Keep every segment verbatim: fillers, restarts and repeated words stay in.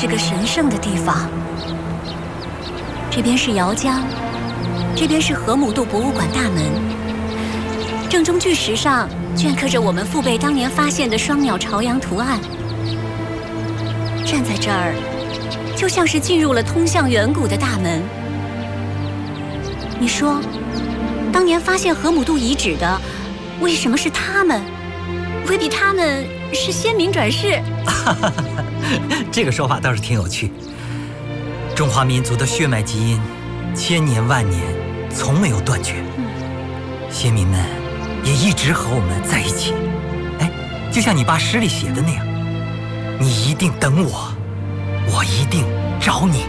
是个神圣的地方。这边是姚江，这边是河姆渡博物馆大门。正中巨石上镌刻着我们父辈当年发现的双鸟朝阳图案。站在这儿，就像是进入了通向远古的大门。你说，当年发现河姆渡遗址的，为什么是他们？未必他们是先民转世？ 这个说法倒是挺有趣。中华民族的血脉基因，千年万年从没有断绝。先民们也一直和我们在一起。哎，就像你爸诗里写的那样，你一定等我，我一定找你。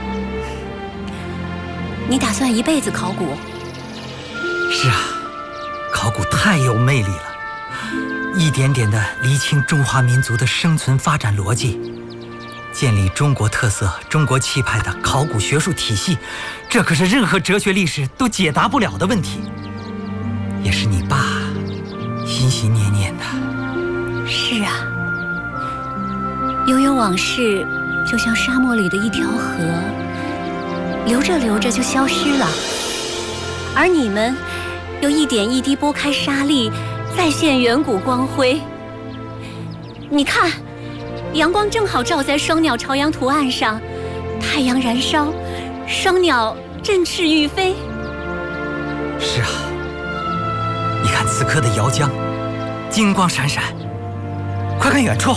你打算一辈子考古？ 是啊，考古太有魅力了，一点点地厘清中华民族的生存发展逻辑。建立中国特色、中国气派的考古学术体系，这可是任何哲学历史都解答不了的问题，也是你爸心心念念的。 是啊，悠悠往事就像沙漠里的一条河，流着流着就消失了，而你们又一点一滴拨开沙砾，再现远古光辉。你看，阳光正好照在双鸟朝阳图案上，太阳燃烧，双鸟振翅欲飞。 是啊，你看此刻的姚江，金光闪闪。快看远处，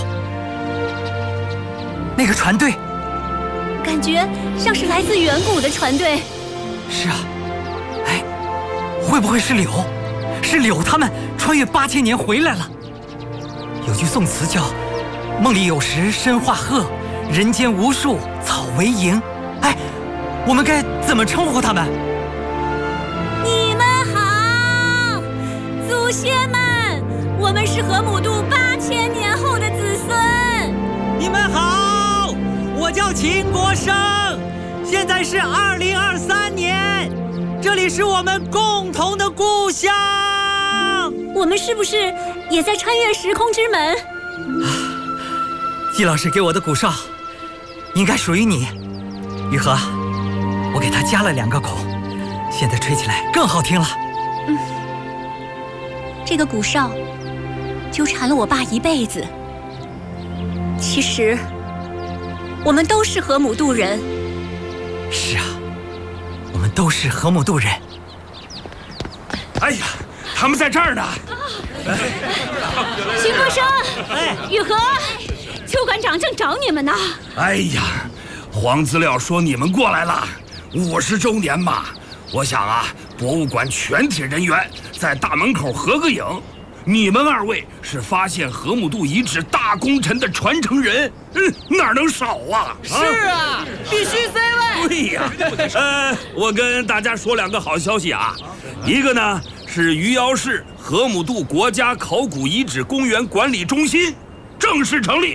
那个船队， 感觉像是来自远古的船队。 是啊，哎，会不会是柳？是柳他们穿越八千年回来了。有句宋词叫梦里有时身化鹤，人间无数草为营。哎，我们该怎么称呼他们？ 你们好，祖先们，我们是河姆渡八千年后的子孙。 你们好，我叫秦国生，现在是二零二三年，这里是我们共同的故乡。 我们是不是也在穿越时空之门？ 季老师给我的鼓哨，应该属于你。雨禾，我给它加了两个孔，现在吹起来更好听了。 嗯，这个鼓哨纠缠了我爸一辈子。其实，我们都是河姆渡人。 是啊，我们都是河姆渡人。 哎呀，他们在这儿呢！ 秦国生，哎，雨禾，邱馆长正找你们呢。 哎呀，黄资料说你们过来了，五十周年嘛，我想啊，博物馆全体人员在大门口合个影。你们二位是发现河姆渡遗址大功臣的传承人，嗯，哪能少啊？ 是啊，必须 C 位。 对呀，呃，我跟大家说两个好消息啊，一个呢是余姚市河姆渡国家考古遗址公园管理中心正式成立。